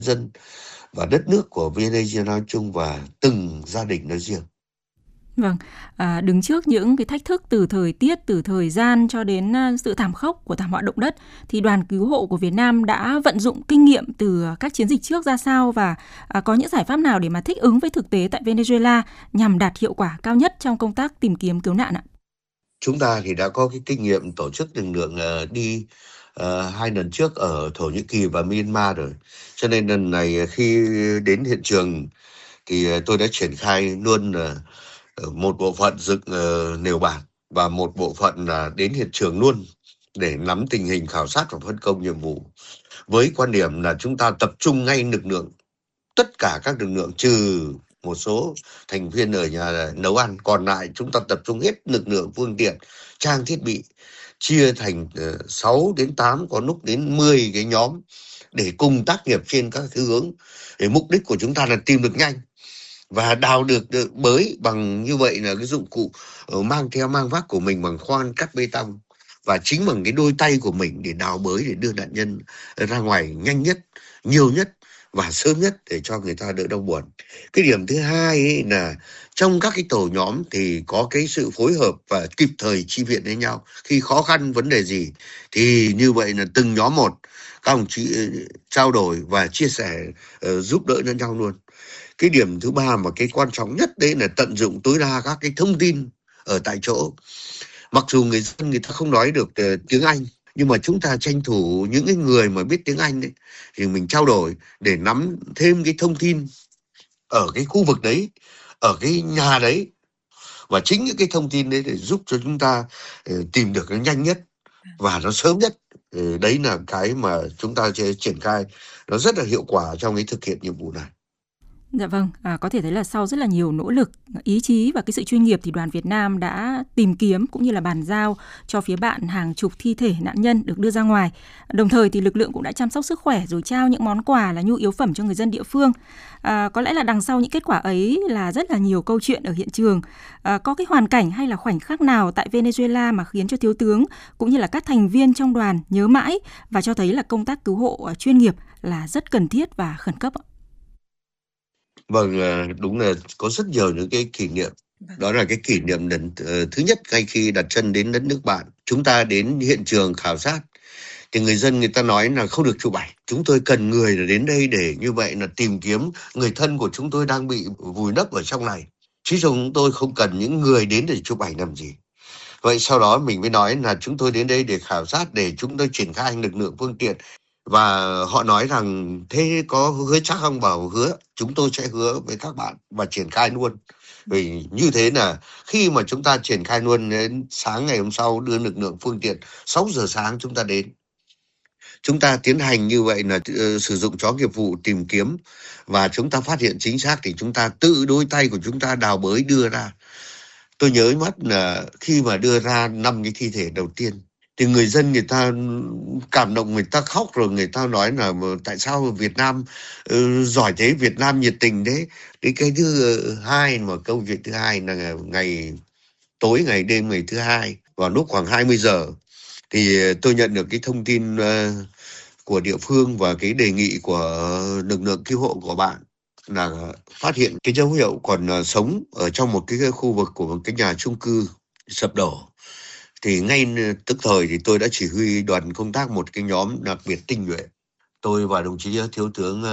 dân và đất nước của Venezuela nói chung và từng gia đình nói riêng. Vâng, đứng trước những cái thách thức từ thời tiết, từ thời gian cho đến sự thảm khốc của thảm họa động đất, thì đoàn cứu hộ của Việt Nam đã vận dụng kinh nghiệm từ các chiến dịch trước ra sao và có những giải pháp nào để mà thích ứng với thực tế tại Venezuela nhằm đạt hiệu quả cao nhất trong công tác tìm kiếm cứu nạn ạ? Chúng ta thì đã có cái kinh nghiệm tổ chức lực lượng đi 2 lần trước ở Thổ Nhĩ Kỳ và Myanmar rồi. Cho nên lần này khi đến hiện trường thì tôi đã triển khai luôn một bộ phận dựng nền bản và một bộ phận là đến hiện trường luôn để nắm tình hình khảo sát và phân công nhiệm vụ. Với quan điểm là chúng ta tập trung ngay lực lượng, tất cả các lực lượng trừ một số thành viên ở nhà nấu ăn, còn lại chúng ta tập trung hết lực lượng, phương tiện, trang thiết bị, chia thành 6 đến 8, có lúc đến 10 cái nhóm để cùng tác nghiệp trên các thứ hướng. Để mục đích của chúng ta là tìm được nhanh và đào được bới bằng như vậy là cái dụng cụ mang vác của mình bằng khoan cắt bê tông và chính bằng cái đôi tay của mình để đào bới để đưa nạn nhân ra ngoài nhanh nhất, nhiều nhất và sớm nhất để cho người ta đỡ đau buồn. Cái điểm thứ hai ấy là trong các cái tổ nhóm thì có cái sự phối hợp và kịp thời chi viện với nhau khi khó khăn vấn đề gì, thì như vậy là từng nhóm một các đồng chí trao đổi và chia sẻ giúp đỡ lẫn nhau luôn. Cái điểm thứ ba mà cái quan trọng nhất đấy là tận dụng tối đa các cái thông tin ở tại chỗ. Mặc dù người dân người ta không nói được tiếng Anh, nhưng mà chúng ta tranh thủ những cái người mà biết tiếng Anh đấy thì mình trao đổi để nắm thêm cái thông tin ở cái khu vực đấy, ở cái nhà đấy, và chính những cái thông tin đấy để giúp cho chúng ta tìm được nó nhanh nhất và nó sớm nhất. Đấy là cái mà chúng ta sẽ triển khai nó rất là hiệu quả trong cái thực hiện nhiệm vụ này. Dạ vâng, có thể thấy là sau rất là nhiều nỗ lực, ý chí và cái sự chuyên nghiệp thì đoàn Việt Nam đã tìm kiếm cũng như là bàn giao cho phía bạn hàng chục thi thể nạn nhân được đưa ra ngoài. Đồng thời thì lực lượng cũng đã chăm sóc sức khỏe rồi trao những món quà là nhu yếu phẩm cho người dân địa phương. Có lẽ là đằng sau những kết quả ấy là rất là nhiều câu chuyện ở hiện trường. Có cái hoàn cảnh hay là khoảnh khắc nào tại Venezuela mà khiến cho thiếu tướng cũng như là các thành viên trong đoàn nhớ mãi và cho thấy là công tác cứu hộ chuyên nghiệp là rất cần thiết và khẩn cấp ạ? Vâng, đúng là có rất nhiều những cái kỷ niệm. Đó là cái kỷ niệm lần thứ nhất ngay khi đặt chân đến đất nước bạn. Chúng ta đến hiện trường khảo sát thì người dân người ta nói là không được chụp ảnh. Chúng tôi cần người là đến đây để như vậy là tìm kiếm người thân của chúng tôi đang bị vùi lấp ở trong này. Chứ chúng tôi không cần những người đến để chụp ảnh làm gì. Vậy sau đó mình mới nói là chúng tôi đến đây để khảo sát, để chúng tôi triển khai lực lượng phương tiện. Và họ nói rằng thế có hứa chắc không? Bảo hứa, chúng tôi sẽ hứa với các bạn và triển khai luôn. Vì như thế là khi mà chúng ta triển khai luôn đến sáng ngày hôm sau đưa lực lượng phương tiện 6 giờ sáng chúng ta đến. Chúng ta tiến hành như vậy là sử dụng chó nghiệp vụ tìm kiếm và chúng ta phát hiện chính xác thì chúng ta tự đôi tay của chúng ta đào bới đưa ra. Tôi nhớ mắt là khi mà đưa ra 5 cái thi thể đầu tiên thì người dân người ta cảm động, người ta khóc, rồi người ta nói là tại sao Việt Nam giỏi thế, Việt Nam nhiệt tình thế. Cái thứ hai, mà câu chuyện thứ hai là ngày tối ngày đêm ngày thứ hai vào lúc khoảng 20 giờ thì tôi nhận được cái thông tin của địa phương và cái đề nghị của lực lượng cứu hộ của bạn là phát hiện cái dấu hiệu còn sống ở trong một cái khu vực của một cái nhà chung cư sập đổ. Thì ngay tức thời thì tôi đã chỉ huy đoàn công tác một cái nhóm đặc biệt tinh nhuệ. Tôi và đồng chí thiếu tướng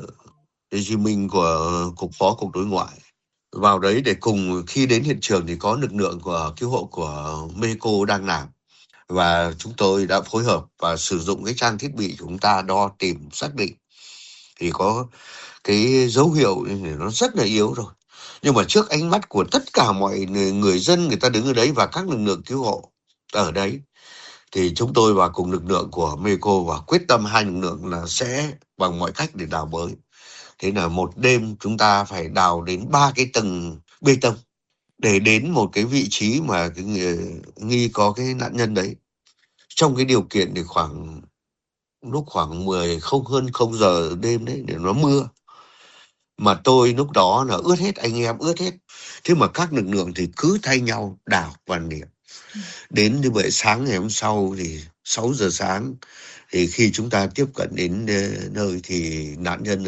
Lê Duy Minh của cục phó cục đối ngoại vào đấy để cùng. Khi đến hiện trường thì có lực lượng của cứu hộ của Mexico đang làm và chúng tôi đã phối hợp và sử dụng cái trang thiết bị chúng ta đo tìm xác định thì có cái dấu hiệu thì nó rất là yếu rồi. Nhưng mà trước ánh mắt của tất cả mọi người dân người ta đứng ở đấy và các lực lượng cứu hộ ở đấy thì chúng tôi và cùng lực lượng của Mexico và quyết tâm hai lực lượng là sẽ bằng mọi cách để đào bới. Thế là một đêm chúng ta phải đào đến 3 cái tầng bê tông để đến một cái vị trí mà cái nghi có cái nạn nhân đấy. Trong cái điều kiện thì lúc khoảng 10 không hơn 0 giờ đêm đấy để nó mưa. Mà tôi lúc đó là ướt hết, anh em ướt hết. Thế mà các lực lượng thì cứ thay nhau đào và niệm. Đến như vậy sáng ngày hôm sau thì 6 giờ sáng Thì khi chúng ta tiếp cận đến nơi thì nạn nhân